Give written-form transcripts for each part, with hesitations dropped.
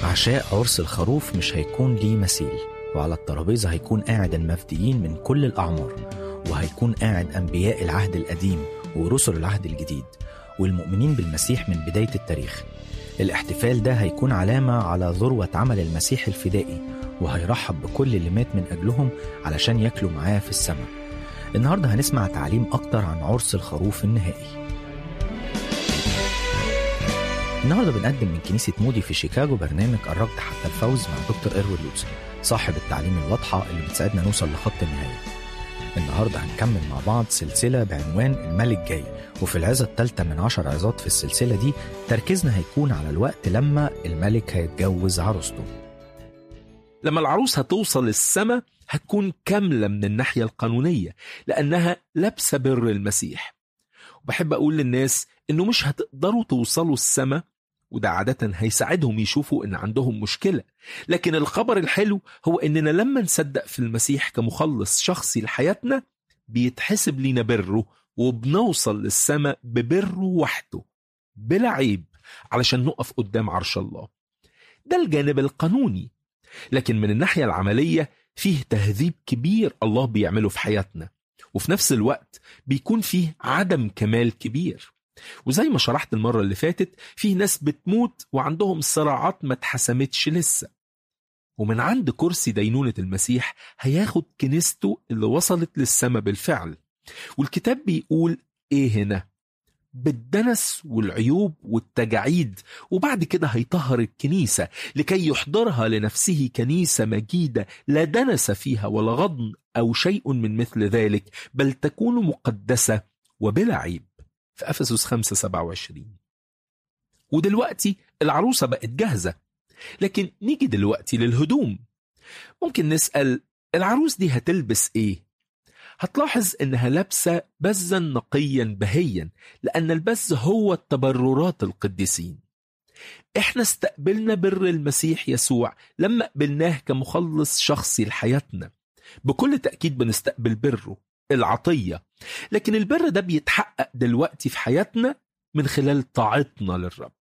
عشاء عرس الخروف مش هيكون ليه مثيل، وعلى الترابيزة هيكون قاعد المفديين من كل الأعمار، وهيكون قاعد أنبياء العهد القديم ورسل العهد الجديد والمؤمنين بالمسيح من بداية التاريخ. الاحتفال ده هيكون علامة على ذروة عمل المسيح الفدائي، وهيرحب بكل اللي مات من أجلهم علشان ياكلوا معاه في السماء. النهاردة هنسمع تعليم أكتر عن عرس الخروف النهائي. النهاردة بنقدم من كنيسة مودي في شيكاغو برنامج قربت حتى الفوز مع دكتور إروين لوتسر، صاحب التعليم الواضحة اللي بتساعدنا نوصل لخط النهاية. النهاردة هنكمل مع بعض سلسلة بعنوان الملك جاي، وفي العظة الثالثة من 10 عظات في السلسلة دي تركيزنا هيكون على الوقت لما الملك هيتجوز عروسته. لما العروس هتوصل السماء هتكون كاملة من الناحية القانونية لأنها لابسة بر المسيح. وبحب أقول للناس إنه مش هتقدروا توصلوا السماء، وده عادة هيساعدهم يشوفوا إن عندهم مشكلة. لكن الخبر الحلو هو إننا لما نصدق في المسيح كمخلص شخصي لحياتنا بيتحسب لنا بره، وبنوصل للسماء ببره وحده بلا عيب علشان نقف قدام عرش الله. ده الجانب القانوني. لكن من الناحية العملية فيه تهذيب كبير الله بيعمله في حياتنا، وفي نفس الوقت بيكون فيه عدم كمال كبير. وزي ما شرحت المرة اللي فاتت، فيه ناس بتموت وعندهم صراعات ما اتحسمتش لسه، ومن عند كرسي دينونة المسيح هياخد كنيسته اللي وصلت للسماء بالفعل. والكتاب بيقول ايه هنا؟ بالدنس والعيوب والتجاعيد، وبعد كده هيطهر الكنيسة لكي يحضرها لنفسه كنيسة مجيدة لا دنس فيها ولا غضن أو شيء من مثل ذلك، بل تكون مقدسة وبلا عيب، في أفسس 5:27. ودلوقتي العروسة بقت جاهزة. لكن نيجي دلوقتي للهدوم. ممكن نسأل العروس دي هتلبس ايه؟ هتلاحظ انها لابسة بزا نقيا بهيا، لان البز هو التبررات القديسين. احنا استقبلنا بر المسيح يسوع لما قبلناه كمخلص شخصي لحياتنا. بكل تأكيد بنستقبل بره العطية، لكن البر ده بيتحقق دلوقتي في حياتنا من خلال طاعتنا للرب.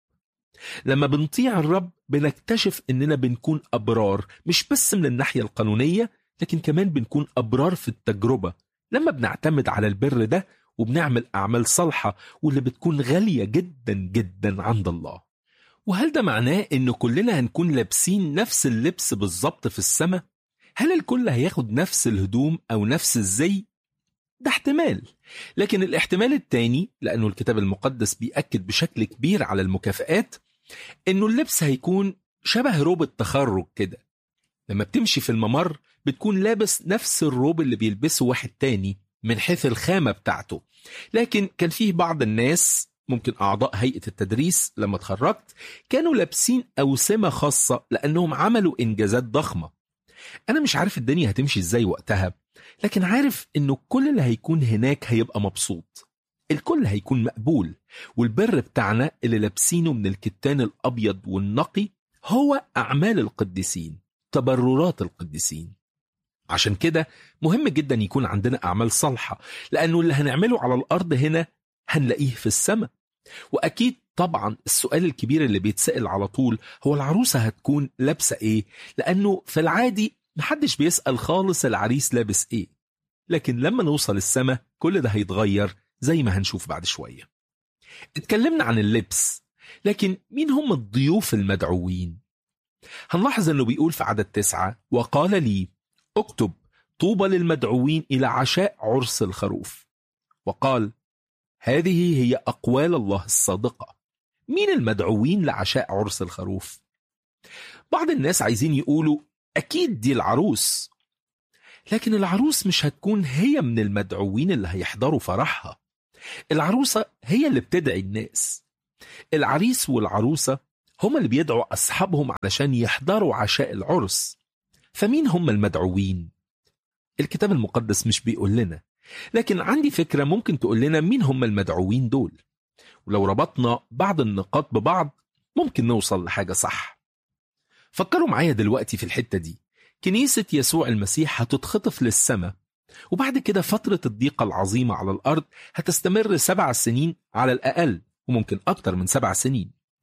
لما بنطيع الرب بنكتشف اننا بنكون أبرار، مش بس من الناحية القانونية، لكن كمان بنكون أبرار في التجربة لما بنعتمد على البر ده وبنعمل أعمال صالحة، واللي بتكون غالية جدا جدا عند الله. وهل ده معناه إنه كلنا هنكون لابسين نفس اللبس بالظبط في السماء؟ هل الكل هياخد نفس الهدوم أو نفس الزي؟ ده احتمال. لكن الاحتمال التاني، لأنه الكتاب المقدس بيأكد بشكل كبير على المكافآت، إنه اللبس هيكون شبه روب التخرج كده. لما بتمشي في الممر بتكون لابس نفس الروب اللي بيلبسه واحد تاني من حيث الخامة بتاعته. لكن كان فيه بعض الناس، ممكن أعضاء هيئة التدريس لما اتخرجت، كانوا لابسين أوسمة خاصة لأنهم عملوا إنجازات ضخمة. أنا مش عارف الدنيا هتمشي إزاي وقتها، لكن عارف إنه كل اللي هيكون هناك هيبقى مبسوط، الكل هيكون مقبول. والبر بتاعنا اللي لابسينه من الكتان الأبيض والنقي هو أعمال القديسين، تبررات القديسين. عشان كده مهم جدا يكون عندنا أعمال صالحة، لأنه اللي هنعمله على الأرض هنا هنلاقيه في السماء. وأكيد طبعا السؤال الكبير اللي بيتسأل على طول هو العروسة هتكون لابسة إيه؟ لأنه في العادي محدش بيسأل خالص العريس لابس إيه. لكن لما نوصل السماء كل ده هيتغير زي ما هنشوف بعد شوية. اتكلمنا عن اللبس، لكن مين هم الضيوف المدعوين؟ هنلاحظ أنه بيقول في عدد 9: وقال لي اكتب طوبى للمدعوين إلى عشاء عرس الخروف. وقال هذه هي أقوال الله الصادقة. مين المدعوين لعشاء عرس الخروف؟ بعض الناس عايزين يقولوا أكيد دي العروس، لكن العروس مش هتكون هي من المدعوين اللي هيحضروا فرحها. العروسة هي اللي بتدعي الناس. العريس والعروسة هم اللي بيدعوا أصحابهم علشان يحضروا عشاء العرس. فمين هم المدعوين؟ الكتاب المقدس مش بيقول لنا، لكن عندي فكرة ممكن تقول لنا مين هم المدعوين دول. ولو ربطنا بعض النقاط ببعض ممكن نوصل لحاجة صح. فكروا معايا دلوقتي في الحتة دي. كنيسة يسوع المسيح هتتخطف للسماء، وبعد كده فترة الضيقة العظيمة على الأرض هتستمر 7 سنين على الأقل، وممكن أكتر من 7 سنين.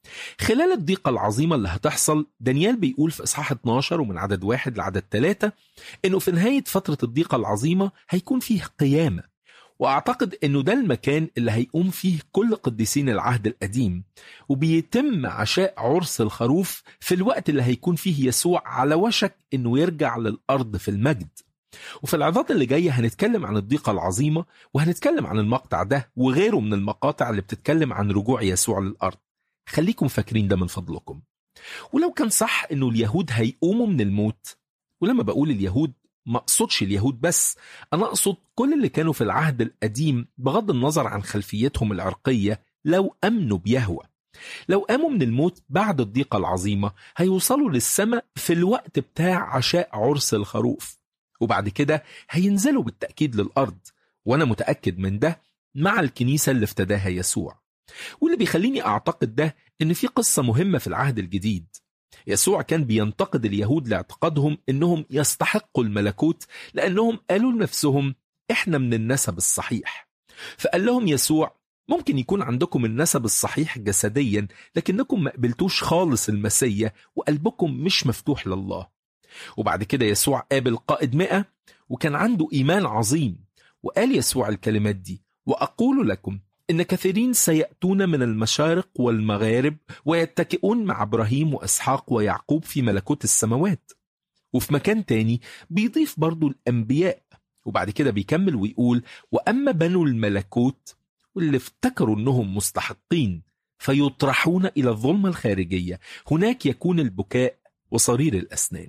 خلال الضيقة العظيمة اللي هتحصل، دانيال بيقول في إصحاح 12 ومن عدد 1 لعدد 3 إنه في نهاية فترة الضيقة العظيمة هيكون فيه قيامة. وأعتقد إنه ده المكان اللي هيقوم فيه كل قديسين العهد القديم، وبيتم عشاء عرس الخروف في الوقت اللي هيكون فيه يسوع على وشك إنه يرجع للأرض في المجد. وفي العظات اللي جاية هنتكلم عن الضيقة العظيمة، وهنتكلم عن المقطع ده وغيره من المقاطع اللي بتتكلم عن رجوع يسوع للأرض. خليكم فاكرين ده من فضلكم. ولو كان صح إنه اليهود هيقوموا من الموت، ولما بقول اليهود ما أقصدش اليهود بس، أنا أقصد كل اللي كانوا في العهد القديم بغض النظر عن خلفيتهم العرقية، لو أمنوا بيهوه، لو قاموا من الموت بعد الضيقة العظيمة هيوصلوا للسماء في الوقت بتاع عشاء عرس الخروف، وبعد كده هينزلوا بالتأكيد للأرض، وأنا متأكد من ده مع الكنيسة اللي افتداها يسوع. واللي بيخليني أعتقد ده إن في قصة مهمة في العهد الجديد. يسوع كان بينتقد اليهود لاعتقادهم إنهم يستحقوا الملكوت، لأنهم قالوا لنفسهم إحنا من النسب الصحيح. فقال لهم يسوع ممكن يكون عندكم النسب الصحيح جسديا، لكنكم ما قبلتوش خالص المسيا وقلبكم مش مفتوح لله. وبعد كده يسوع قابل قائد 100 وكان عنده إيمان عظيم، وقال يسوع الكلمات دي: وأقول لكم إن كثيرين سيأتون من المشارق والمغارب ويتكئون مع إبراهيم وإسحاق ويعقوب في ملكوت السماوات. وفي مكان تاني بيضيف برضو الأنبياء، وبعد كده بيكمل ويقول: وأما بنو الملكوت واللي افتكروا أنهم مستحقين فيطرحون إلى الظلمة الخارجية، هناك يكون البكاء وصرير الأسنان.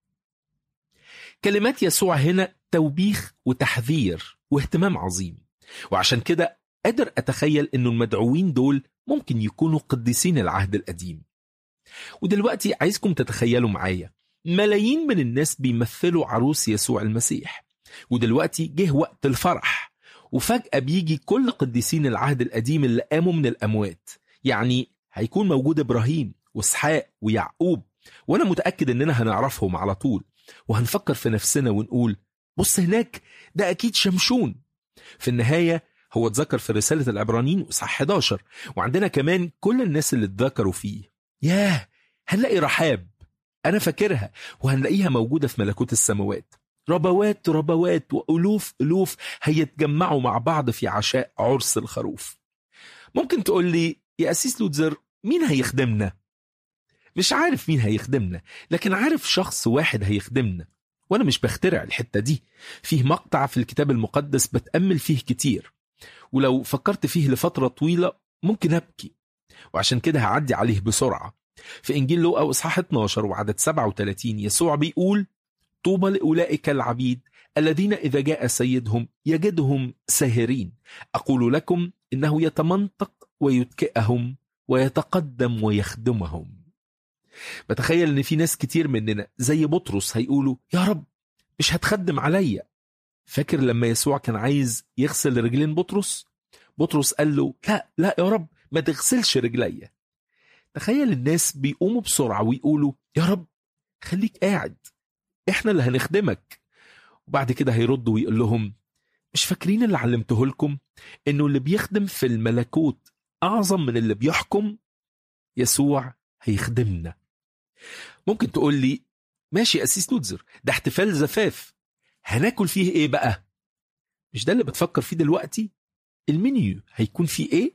كلمات يسوع هنا توبيخ وتحذير واهتمام عظيم، وعشان كده قادر أتخيل أنه المدعوين دول ممكن يكونوا قديسين العهد القديم. ودلوقتي عايزكم تتخيلوا معايا ملايين من الناس بيمثلوا عروس يسوع المسيح، ودلوقتي جه وقت الفرح، وفجأة بيجي كل قديسين العهد القديم اللي قاموا من الأموات. يعني هيكون موجود إبراهيم وإسحاق ويعقوب، وأنا متأكد أننا هنعرفهم على طول، وهنفكر في نفسنا ونقول: بص هناك، ده أكيد شمشون. في النهاية هو اتذكر في رسالة العبرانيين وإصحاح 11، وعندنا كمان كل الناس اللي اتذكروا فيه. ياه، هنلاقي رحاب، أنا فاكرها، وهنلاقيها موجودة في ملكوت السماوات. ربوات ربوات وألوف ألوف هيتجمعوا مع بعض في عشاء عرس الخروف. ممكن تقول لي: يا أسيس لوتزر، مين هيخدمنا؟ مش عارف مين هيخدمنا، لكن عارف شخص واحد هيخدمنا، وأنا مش بخترع الحتة دي. فيه مقطع في الكتاب المقدس بتأمل فيه كتير، ولو فكرت فيه لفترة طويلة ممكن أبكي، وعشان كده هعدي عليه بسرعة. في إنجيل لوقا إصحاح 12 وعدد 37 يسوع بيقول: طوبى لأولئك العبيد الذين إذا جاء سيدهم يجدهم ساهرين، أقول لكم إنه يتمنطق ويتكئهم ويتقدم ويخدمهم. بتخيل إن في ناس كتير مننا زي بطرس هيقولوا: يا رب، مش هتخدم عليا؟ فاكر لما يسوع كان عايز يغسل رجلين بطرس؟ بطرس قال له: لا يا رب، ما تغسلش رجليا. تخيل الناس بيقوموا بسرعة ويقولوا: يا رب خليك قاعد، احنا اللي هنخدمك. وبعد كده هيردوا ويقول لهم: مش فاكرين اللي علمته لكم انه اللي بيخدم في الملكوت اعظم من اللي بيحكم؟ يسوع هيخدمنا. ممكن تقول لي: ماشي أسيس لوتزر، ده احتفال زفاف، هناكل فيه ايه بقى؟ مش ده اللي بتفكر فيه دلوقتي؟ المنيو هيكون فيه ايه؟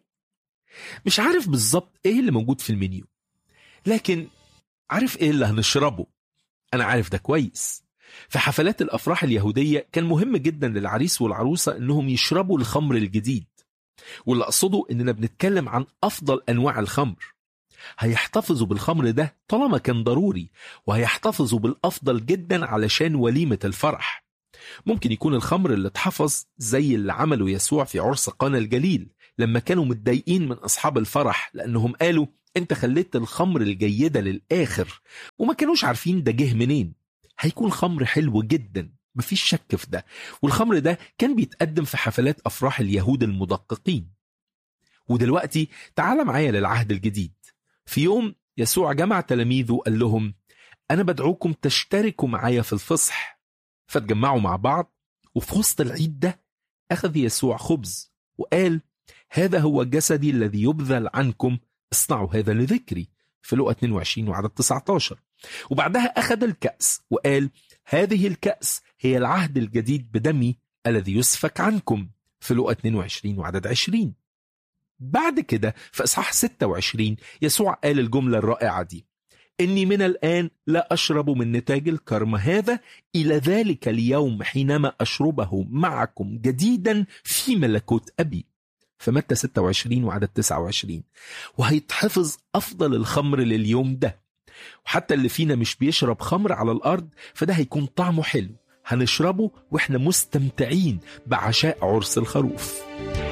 مش عارف بالظبط ايه اللي موجود في المنيو، لكن عارف ايه اللي هنشربه. انا عارف ده كويس. في حفلات الافراح اليهودية كان مهم جدا للعريس والعروسة انهم يشربوا الخمر الجديد، واللي اقصده اننا بنتكلم عن افضل انواع الخمر. هيحتفظوا بالخمر ده طالما كان ضروري، وهيحتفظوا بالافضل جدا علشان وليمة الفرح. ممكن يكون الخمر اللي اتحفظ زي اللي عمله يسوع في عرس قانا الجليل، لما كانوا متضايقين من أصحاب الفرح لأنهم قالوا: أنت خليت الخمر الجيدة للآخر، وما كانوش عارفين ده جه منين. هيكون خمر حلو جدا، مفيش شك في ده، والخمر ده كان بيتقدم في حفلات أفراح اليهود المدققين. ودلوقتي تعال معايا للعهد الجديد. في يوم يسوع جمع تلاميذه وقال لهم: أنا بدعوكم تشتركوا معايا في الفصح. فتجمعوا مع بعض، وفي وسط العيد ده أخذ يسوع خبز وقال: هذا هو جسدي الذي يبذل عنكم، اصنعوا هذا لذكري في لقا 22 وعدد 19. وبعدها أخذ الكأس وقال هذه الكأس هي العهد الجديد بدمي الذي يسفك عنكم في لقا 22 وعدد 20. بعد كده في إصحاح 26 يسوع قال الجملة الرائعة دي: إني من الآن لا أشرب من نتاج الكرم هذا إلى ذلك اليوم حينما أشربه معكم جديدا في ملكوت أبي في متى 26 وعدد 29. وهيتحفظ أفضل الخمر لليوم ده، وحتى اللي فينا مش بيشرب خمر على الأرض فده هيكون طعمه حلو، هنشربه وإحنا مستمتعين بعشاء عرس الخروف.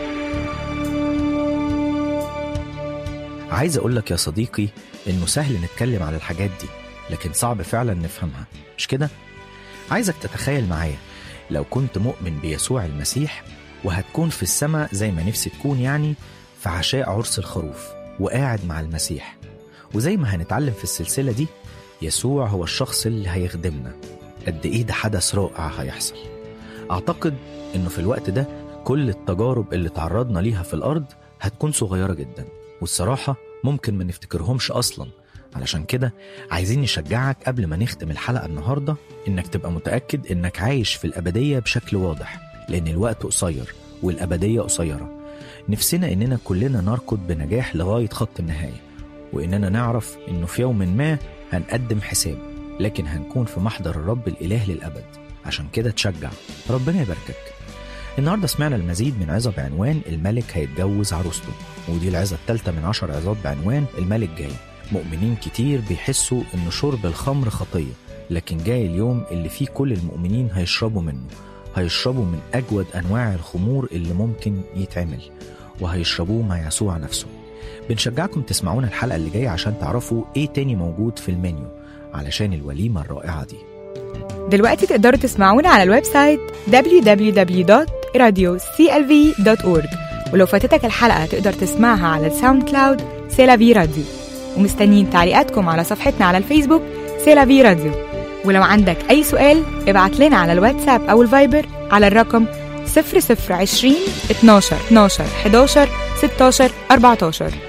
عايز أقولك يا صديقي إنه سهل نتكلم على الحاجات دي، لكن صعب فعلا نفهمها، مش كده؟ عايزك تتخيل معايا لو كنت مؤمن بيسوع المسيح وهتكون في السماء زي ما نفسي تكون، يعني في عشاء عرس الخروف وقاعد مع المسيح. وزي ما هنتعلم في السلسلة دي، يسوع هو الشخص اللي هيخدمنا. قد إيه ده حدث رائع هيحصل. أعتقد إنه في الوقت ده كل التجارب اللي تعرضنا ليها في الأرض هتكون صغيرة جدا، والصراحة ممكن ما نفتكرهمش أصلا. علشان كده عايزين نشجعك قبل ما نختم الحلقة النهاردة إنك تبقى متأكد إنك عايش في الأبدية بشكل واضح، لأن الوقت قصير والأبدية قصيرة. نفسنا إننا كلنا نركض بنجاح لغاية خط النهاية، وإننا نعرف إنه في يوم ما هنقدم حساب، لكن هنكون في محضر الرب الإله للأبد. عشان كده تشجع، ربنا يباركك. النهاردة سمعنا المزيد من عظة بعنوان الملك هيتجوز عروسته، ودي العظة الثالثة من 10 عظات بعنوان الملك جاي. مؤمنين كتير بيحسوا إنه شرب الخمر خطية، لكن جاي اليوم اللي فيه كل المؤمنين هيشربوا منه، هيشربوا من أجود أنواع الخمور اللي ممكن يتعمل، وهيشربوه مع يسوع نفسه. بنشجعكم تسمعونا الحلقة اللي جاية عشان تعرفوا إيه تاني موجود في المنيو علشان الوليمة الرائعة دي. دلوقتي تقدروا تسمعونا على الويب سايت www.radioclv.org، ولو فاتتك الحلقة تقدر تسمعها على الساوند كلاود سيلافي راديو. ومستنيين تعليقاتكم على صفحتنا على الفيسبوك سيلافي راديو. ولو عندك أي سؤال ابعت لنا على الواتساب أو الفايبر على الرقم 0020 12 12 11 16 14.